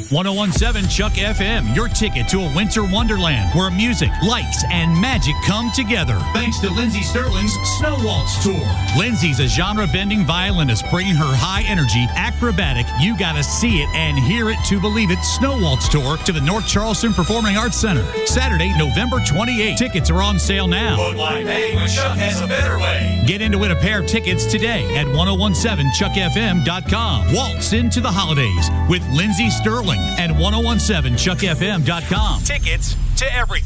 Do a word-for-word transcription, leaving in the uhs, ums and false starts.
ten seventeen Chuck F M, your ticket to a winter wonderland where music, lights, and magic come together. Thanks to Lindsey Sterling's Snow Waltz Tour. Lindsey's a genre-bending violinist bringing her high-energy, acrobatic, you gotta see it and hear it to believe it Snow Waltz Tour to the North Charleston Performing Arts Center. Saturday, November twenty-eighth. Tickets are on sale now. Look like, hey, but Chuck has a better way. Get in to win a pair of tickets today at ten seventeen chuck f m dot com. Waltz into the holidays with Lindsey Sterling at ten seventeen chuck f m dot com. Tickets to everything.